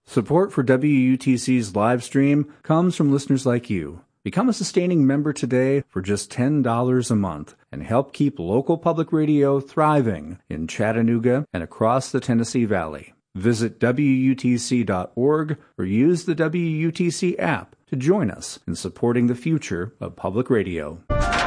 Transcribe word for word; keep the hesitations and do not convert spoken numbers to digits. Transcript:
Support for W U T C's live stream comes from listeners like you. Become a sustaining member today for just ten dollars a month and help keep local public radio thriving in Chattanooga and across the Tennessee Valley. Visit W U T C dot org or use the W U T C app to join us in supporting the future of public radio.